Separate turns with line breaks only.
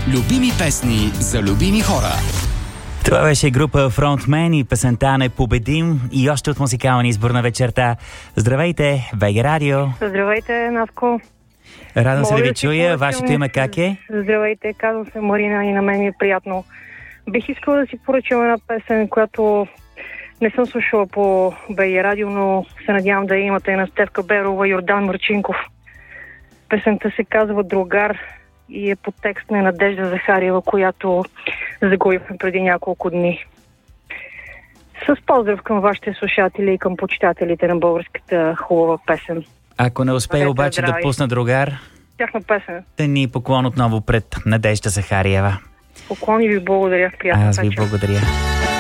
Любими песни за любими хора.
Това беше група Frontman и песента "Непобедим" и още от музикалния избор на вечерта. Здравейте, БГ Радио.
Здравейте, Навко.
Радвам се да ви чуя. Вашето име как е?
Здравейте, казвам се Марина и на мен ми е приятно. Бих искала да си поръчам една песен, която не съм слушала по БГ Радио, но се надявам да имате на Стефка Берова и Йордан Марчинков. Песента се казва "Другар" и е под текст на Надежда Захариева, която загубихме преди няколко дни. С поздрав към вашите слушатели и към почитателите на българската хубава песен.
Ако не успея обаче да пусна "Другар",
тяхна песен,
да ни поклон отново пред Надежда Захариева.
Поклони ви, благодаря. Приятна
Аз ви
вечер.
благодаря.